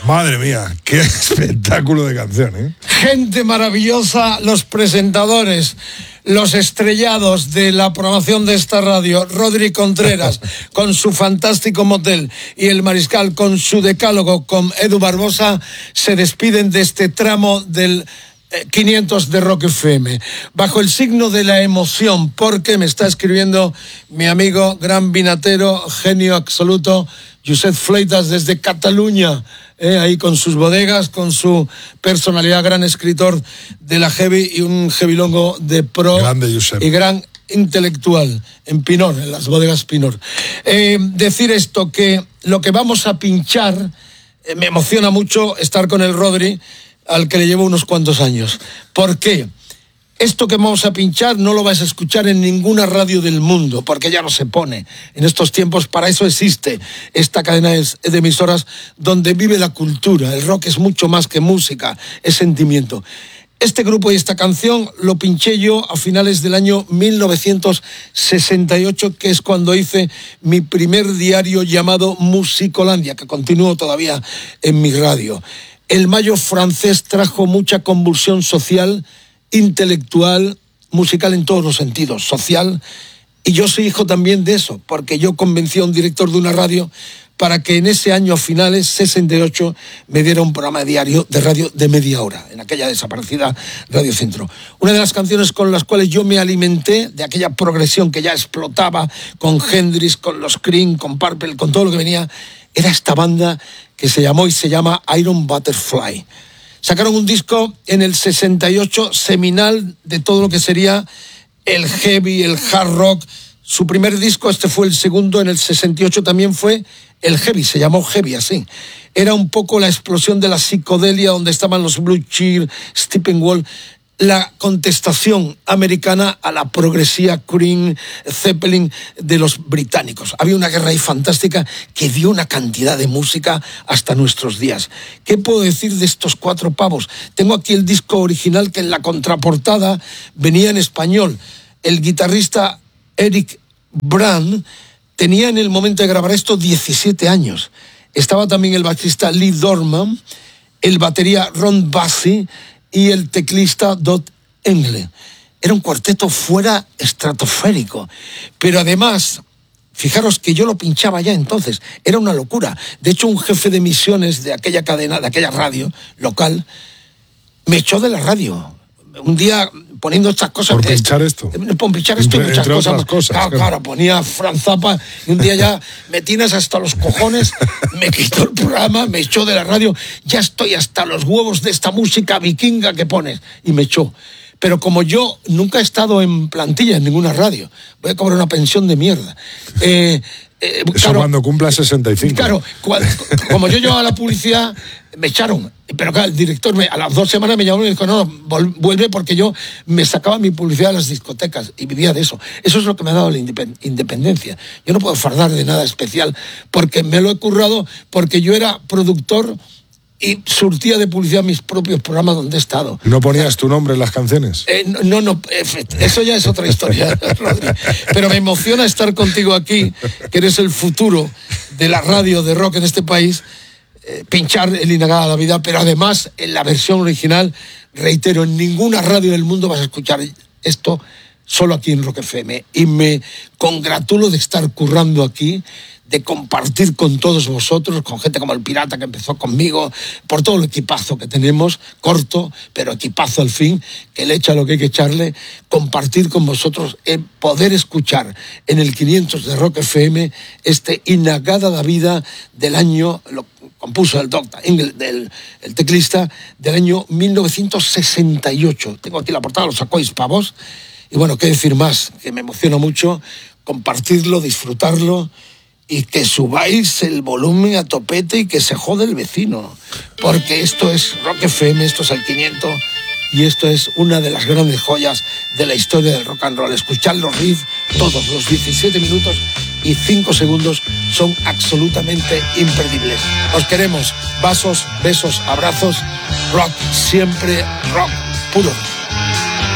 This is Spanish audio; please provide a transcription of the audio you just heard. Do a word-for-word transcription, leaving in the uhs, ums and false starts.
Madre mía, qué espectáculo de canción, ¿eh? Gente maravillosa, los presentadores, los estrellados de la programación de esta radio, Rodri Contreras con su fantástico motel y el Mariscal con su decálogo con Edu Barbosa, se despiden de este tramo del quinientos de Rock F M, bajo el signo de la emoción, porque me está escribiendo mi amigo, gran vinatero, genio absoluto, Josep Fleitas desde Cataluña, eh, ahí con sus bodegas, con su personalidad, gran escritor de la heavy y un heavylongo de pro. Grande, Josep. Y gran intelectual en Pinor, en las bodegas Pinor. Eh, decir esto, que lo que vamos a pinchar, eh, me emociona mucho estar con el Rodri, al que le llevo unos cuantos años. ¿Por qué? Esto que vamos a pinchar no lo vais a escuchar en ninguna radio del mundo, porque ya no se pone. En estos tiempos, para eso existe esta cadena de emisoras donde vive la cultura. El rock es mucho más que música, es sentimiento. Este grupo y esta canción lo pinché yo a finales del año mil novecientos sesenta y ocho, que es cuando hice mi primer diario llamado Musicolandia, que continúo todavía en mi radio. El mayo francés trajo mucha convulsión social, intelectual, musical en todos los sentidos, social, y yo soy hijo también de eso, porque yo convencí a un director de una radio para que en ese año a finales, sesenta y ocho, me diera un programa diario de radio de media hora, en aquella desaparecida Radio Centro. Una de las canciones con las cuales yo me alimenté de aquella progresión que ya explotaba con Hendrix, con los Cream, con Purple, con todo lo que venía, era esta banda que se llamó y se llama Iron Butterfly. Sacaron un disco en el sesenta y ocho seminal de todo lo que sería el heavy, el hard rock. Su primer disco, este fue el segundo, en el sesenta y ocho también fue el heavy, se llamó heavy así. Era un poco la explosión de la psicodelia, donde estaban los Blue Cheer, Steppenwolf, la contestación americana a la progresía Cream, Zeppelin de los británicos. Había una guerra ahí fantástica que dio una cantidad de música hasta nuestros días. ¿Qué puedo decir de estos cuatro pavos? Tengo aquí el disco original, que en la contraportada venía en español. El guitarrista Eric Brand tenía en el momento de grabar esto diecisiete años. Estaba también el bajista Lee Dorman, el batería Ron Bassi y el teclista Dot Engle. Era un cuarteto fuera estratosférico, pero además, fijaros que yo lo pinchaba ya entonces, era una locura. De hecho, un jefe de misiones de aquella cadena, de aquella radio local, me echó de la radio. Un día, poniendo estas cosas... ¿Por pinchar esto? Por pinchar esto y muchas entre cosas. Otras cosas claro, claro. claro, ponía Franz Zappa y un día ya me tienes hasta los cojones, me quitó el programa, me echó de la radio, ya estoy hasta los huevos de esta música vikinga que pones, y me echó. Pero como yo nunca he estado en plantilla en ninguna radio, voy a cobrar una pensión de mierda. Eh, eh, Eso claro, cuando cumpla sesenta y cinco. Claro, cuando, como yo llevaba la publicidad, me echaron. Pero claro, el director me, a las dos semanas me llamó y me dijo, no, no, vuelve, porque yo me sacaba mi publicidad a las discotecas y vivía de eso. Eso es lo que me ha dado la independencia. Yo no puedo fardar de nada especial porque me lo he currado, porque yo era productor y surtía de publicidad mis propios programas donde he estado. ¿No ponías tu nombre en las canciones? Eh, no, no, eso ya es otra historia, Rodri. Pero me emociona estar contigo aquí, que eres el futuro de la radio de rock en este país, eh, pinchar el Inagada la Vida, pero además en la versión original, reitero, en ninguna radio del mundo vas a escuchar esto, solo aquí en Rock F M. Y me congratulo de estar currando aquí, de compartir con todos vosotros, con gente como el Pirata que empezó conmigo, por todo el equipazo que tenemos, corto, pero equipazo al fin, que le echa lo que hay que echarle, compartir con vosotros, eh, poder escuchar en el quinientos de Rock F M este Inagada da Vida del año, lo compuso el Doctor Engle, del el teclista, del año mil novecientos sesenta y ocho. Tengo aquí la portada, lo sacóis pavos, y bueno, qué decir más, que me emociona mucho compartirlo, disfrutarlo, y que subáis el volumen a topete y que se jode el vecino, porque esto es Rock F M, esto es el quinientos y esto es una de las grandes joyas de la historia del rock and roll. Escuchad los riffs, todos los diecisiete minutos y cinco segundos son absolutamente imperdibles. Os queremos, vasos, besos, abrazos, rock, siempre rock puro.